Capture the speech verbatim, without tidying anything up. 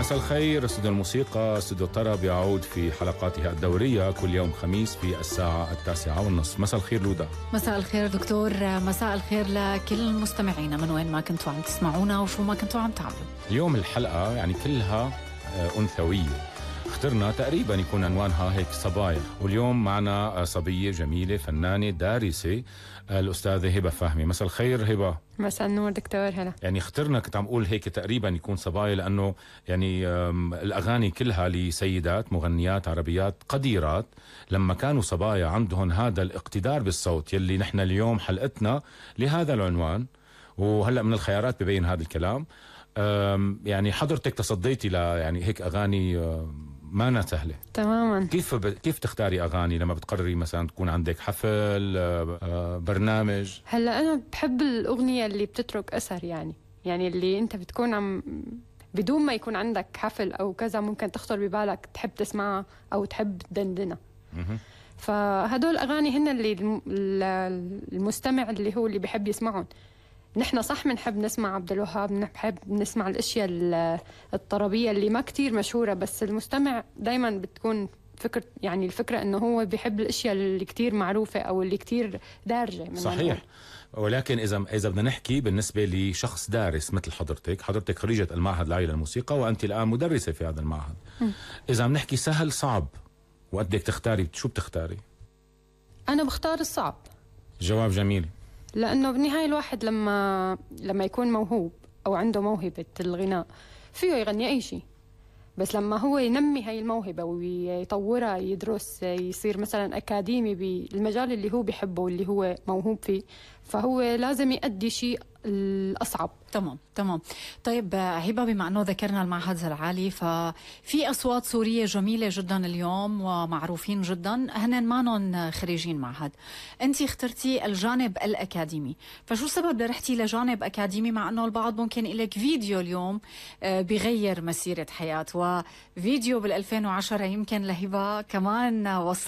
مساء الخير. استوديو الموسيقى، استوديو الطرب يعود في حلقاته الدورية كل يوم خميس في الساعة التاسعة والنصف. مساء الخير لودا. مساء الخير دكتور. مساء الخير لكل المستمعين من وين ما كنتوا عم تسمعونا وشو ما كنتوا عم تعملوا. اليوم الحلقة يعني كلها أنثوية، اخترنا تقريبا يكون عنوانها هيك صبايا، واليوم معنا صبية جميلة فنانة دارسة الأستاذة هبة فهمي. مساء الخير هبة. مساء النور دكتور. هلا. يعني اخترنا كنت عم أقول هيك تقريبا يكون صبايا لأنه يعني الأغاني كلها لسيدات مغنيات عربيات قديرات لما كانوا صبايا عندهم هذا الاقتدار بالصوت يلي نحن اليوم حلقتنا لهذا العنوان، وهلأ من الخيارات ببين هذا الكلام. يعني حضرتك تصديتي ل يعني هيك أغاني ما سهلة تماما. كيف ب... كيف تختاري أغاني لما بتقرري مثلا تكون عندك حفل برنامج؟ هلا أنا بحب الأغنية اللي بتترك أثر، يعني يعني اللي أنت بتكون عم بدون ما يكون عندك حفل أو كذا ممكن تخطر ببالك تحب تسمعها أو تحب تدندنها. فهدول الأغاني هن اللي المستمع اللي هو اللي بيحب يسمعهم. نحن صح بنحب نسمع عبد الوهاب، بنحب نسمع الاشياء الطربيه اللي ما كتير مشهوره، بس المستمع دائما بتكون فكره يعني الفكره انه هو بيحب الاشياء اللي كتير معروفه او اللي كتير دارجه من صحيح. ولكن اذا اذا بدنا نحكي بالنسبه لشخص دارس مثل حضرتك، حضرتك خريجه المعهد العالي للموسيقى وانت الان مدرسه في هذا المعهد. م. اذا بنحكي سهل صعب وقدك تختاري، شو بتختاري؟ انا بختار الصعب. جواب جميل. لأنه بالنهاية الواحد لما لما يكون موهوب أو عنده موهبة الغناء فيه يغني أي شيء، بس لما هو ينمي هاي الموهبة ويطورها، يدرس، يصير مثلا أكاديمي بالمجال اللي هو بيحبه واللي هو موهوب فيه، فهو لازم يؤدي شيء الأصعب. تمام تمام. طيب هبة، بما أنه ذكرنا المعهد العالي، ففي أصوات سورية جميلة جدا اليوم ومعروفين جدا هن مانن خريجين معهد. أنت اخترتي الجانب الأكاديمي، فشو سبب رحتي لجانب أكاديمي مع أنه البعض ممكن لك فيديو اليوم بغير مسيرة حياة، وفيديو بالألفين وعشرة يمكن لهبة كمان وصل